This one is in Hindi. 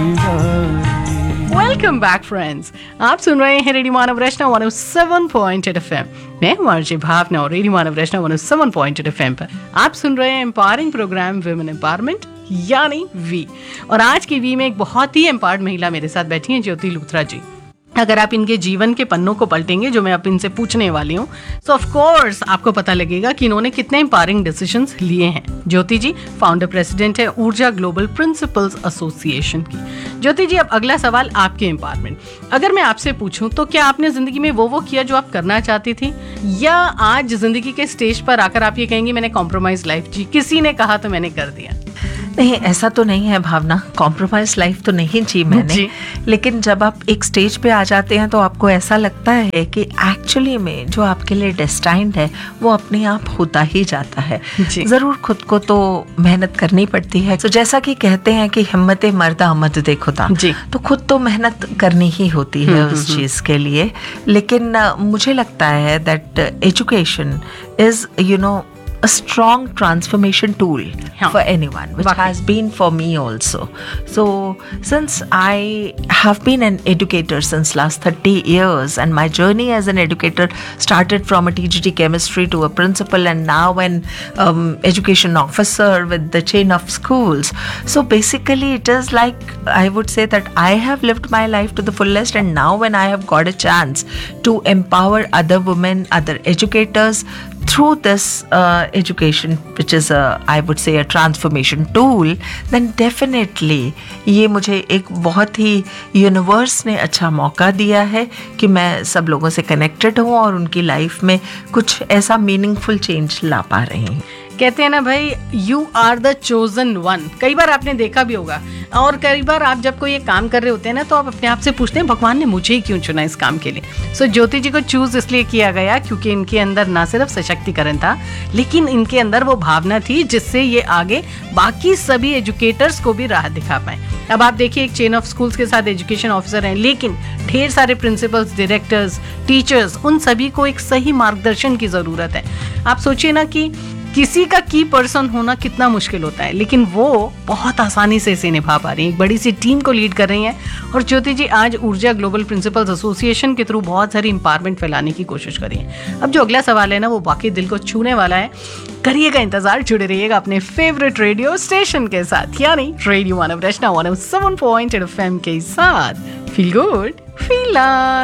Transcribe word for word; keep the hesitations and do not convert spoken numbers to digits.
वेलकम बैक फ्रेंड्स, आप सुन रहे हैं रेडियो मानव रचना one O seven point eight F M. मैं हूं आरजे भावना और रेडियो मानव रचना one O seven point eight F M पर आप सुन रहे हैं एम्पावरिंग प्रोग्राम विमेन एम्पावरमेंट यानी वी। और आज की वी में एक बहुत ही एम्पावर्ड महिला मेरे साथ बैठी हैं, ज्योति लूथरा जी। अगर आप इनके जीवन के पन्नों को पलटेंगे, जो मैं अब इनसे पूछने वाली हूँ, सो ऑफ कोर्स आपको पता लगेगा कि इन्होंने कितने एम्पावरिंग डिसीजंस लिए हैं। ज्योति जी फाउंडर प्रेसिडेंट है ऊर्जा ग्लोबल प्रिंसिपल्स एसोसिएशन की। ज्योति जी, अब अगला सवाल आपके एम्पावरमेंट। अगर मैं आपसे पूछूं तो क्या आपने जिंदगी में वो वो किया जो आप करना चाहती थी, या आज जिंदगी के स्टेज पर आकर आप ये कहेंगी मैंने कॉम्प्रोमाइज लाइफ जी, किसी ने कहा तो मैंने कर दिया? नहीं, ऐसा तो नहीं है भावना, कॉम्प्रोमाइज लाइफ तो नहीं जी मैंने। लेकिन जब आप एक स्टेज पे आ जाते हैं तो आपको ऐसा लगता है कि एक्चुअली में जो आपके लिए डेस्टाइन्ड है वो अपने आप होता ही जाता है। जरूर खुद को तो मेहनत करनी पड़ती है। तो जैसा कि कहते हैं कि हिम्मत मर्दा मत देखो ता, तो खुद तो मेहनत करनी ही होती है उस चीज के लिए। लेकिन uh, मुझे लगता है that education is you know a strong transformation tool yeah. for anyone, which Baki. has been for me also. So since I have been an educator since last thirty years, and my journey as an educator started from a T G T chemistry to a principal and now an um, education officer with the chain of schools. So basically it is like, I would say that I have lived my life to the fullest, and now when I have got a chance to empower other women, other educators through this uh, education, which is a, I would say a transformation tool, then definitely ये मुझे एक बहुत ही यूनिवर्स ने अच्छा मौका दिया है कि मैं सब लोगों से कनेक्टेड हूँ और उनकी लाइफ में कुछ ऐसा मीनिंगफुल चेंज ला पा रही हूँ। कहते हैं ना भाई, you are the chosen one. कई बार आपने देखा भी होगा, और कई बार आप जब कोई ये काम कर रहे होते हैं ना, तो आप अपने आप से पूछते हैं भगवान ने मुझे ही क्यों चुना इस काम के लिए। सो so, ज्योति जी को चूज इसलिए किया गया क्योंकि इनके अंदर ना सिर्फ सशक्तिकरण था, लेकिन इनके अंदर वो भावना थी जिससे ये आगे बाकी सभी एजुकेटर्स को भी राह दिखा पाए। अब आप देखिए, एक चेन ऑफ स्कूल्स के साथ एजुकेशन ऑफिसर हैं, लेकिन ढेर सारे प्रिंसिपल्स, डायरेक्टर्स, टीचर्स, उन सभी को एक सही मार्गदर्शन की जरूरत है। आप सोचिए ना कि किसी का की पर्सन होना कितना मुश्किल होता है, लेकिन वो बहुत आसानी से इसे निभा पा रही हैं, एक बड़ी सी टीम को लीड कर रही हैं। और ज्योति जी आज ऊर्जा ग्लोबल प्रिंसिपल्स एसोसिएशन के थ्रू बहुत सारी एम्पावरमेंट फैलाने की कोशिश करी है। अब जो अगला सवाल है ना, वो बाकी दिल को छूने वाला है। करिएगा इंतजार, जुड़े रहिएगा अपने फेवरेट रेडियो स्टेशन के साथ, यानी रेडियो मानव रचना one O seven point eight F M के साथ। Feel good, feel